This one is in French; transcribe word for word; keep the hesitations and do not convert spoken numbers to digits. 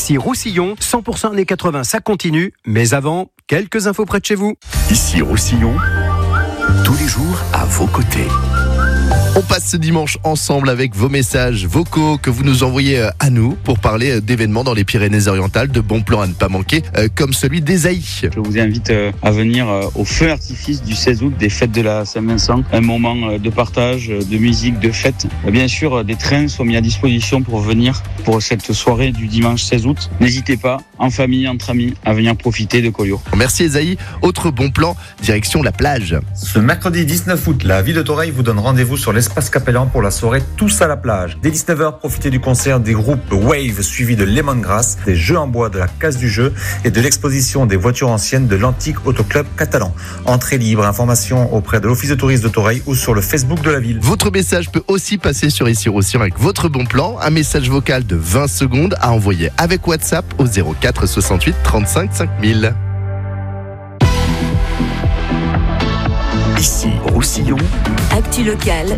Ici Roussillon, cent pour cent années quatre-vingts, ça continue. Mais avant, quelques infos près de chez vous. Ici Roussillon, tous les jours à vos côtés. On passe ce dimanche ensemble avec vos messages vocaux que vous nous envoyez à nous pour parler d'événements dans les Pyrénées-Orientales, de bons plans à ne pas manquer, comme celui d'Esaïe. Je vous invite à venir au feu d'artifice du seize août des fêtes de la Saint-Vincent. Un moment de partage, de musique, de fête. Bien sûr, des trains sont mis à disposition pour venir pour cette soirée du dimanche seize août. N'hésitez pas, en famille, entre amis, à venir profiter de Collioure. Merci Esaïe. Autre bon plan, direction la plage. Ce mercredi dix-neuf août, la ville de Toreil vous donne rendez-vous sur l'espace Capellan pour la soirée Tous à la plage. Dès dix-neuf heures, profitez du concert des groupes Wave suivi de Lemongrass, des jeux en bois de la Case du Jeu et de l'exposition des voitures anciennes de l'Antique Autoclub Catalan. Entrée libre, information auprès de l'Office de tourisme de Toreil ou sur le Facebook de la ville. Votre message peut aussi passer sur Ici Roussillon avec votre bon plan. Un message vocal de vingt secondes à envoyer avec WhatsApp au zéro quatre soixante-huit trente-cinq cinq mille. Ici Roussillon, Actu locale